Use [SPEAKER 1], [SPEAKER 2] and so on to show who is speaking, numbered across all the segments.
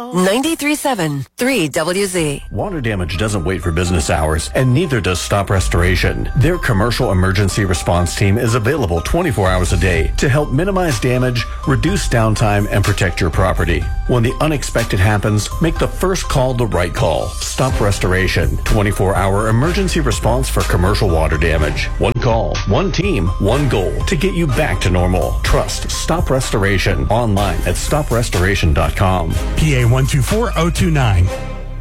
[SPEAKER 1] 93.7 3WZ.
[SPEAKER 2] Water damage doesn't wait for business hours, and neither does Stop Restoration. Their commercial emergency response team is available 24 hours a day to help minimize damage, reduce downtime, and protect your property. When the unexpected happens, make the first call the right call. Stop Restoration, 24-hour emergency response for commercial water damage. One call, one team, one goal to get you back to normal. Trust Stop Restoration online at stoprestoration.com.
[SPEAKER 3] PA 124029.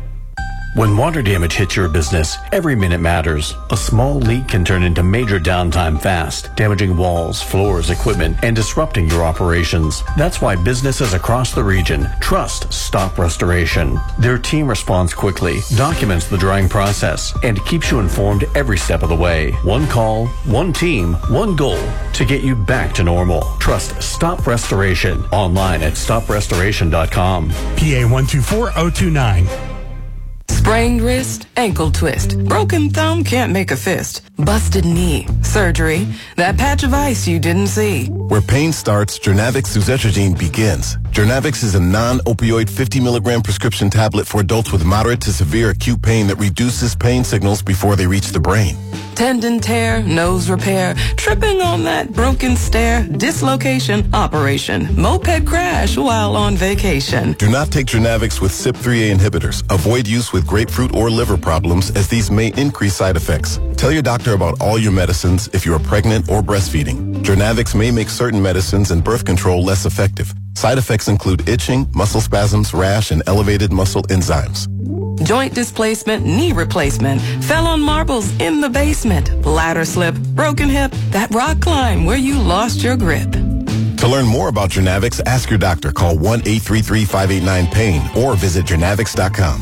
[SPEAKER 2] When water damage hits your business, every minute matters. A small leak can turn into major downtime fast, damaging walls, floors, equipment, and disrupting your operations. That's why businesses across the region trust Stop Restoration. Their team responds quickly, documents the drying process, and keeps you informed every step of the way. One call, one team, one goal to get you back to normal. Trust Stop Restoration online at stoprestoration.com.
[SPEAKER 3] PA 124029.
[SPEAKER 4] Sprained wrist, ankle twist, broken thumb, can't make a fist, busted knee, surgery, that patch of ice you didn't see.
[SPEAKER 5] Where pain starts, Jernavix suzetrigine begins. Jernavix is a non-opioid 50 milligram prescription tablet for adults with moderate to severe acute pain that reduces pain signals before they reach the brain.
[SPEAKER 4] Tendon tear, nose repair, tripping on that broken stair, dislocation, operation, moped crash while on vacation.
[SPEAKER 5] Do not take Jernavix with CYP3A inhibitors. Avoid use with grapefruit or liver problems, as these may increase side effects. Tell your doctor about all your medicines if you are pregnant or breastfeeding. Jernavix may make certain medicines and birth control less effective. Side effects include itching, muscle spasms, rash, and elevated muscle enzymes.
[SPEAKER 4] Joint displacement, knee replacement, fell on marbles in the basement, ladder slip, broken hip, that rock climb where you lost your grip.
[SPEAKER 5] To learn more about Jernavix, ask your doctor. Call 1-833-589-PAIN or visit Jernavix.com.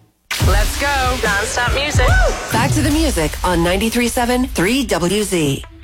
[SPEAKER 1] Let's go. Non-stop music. Woo! Back to the music on 93.7 3WZ.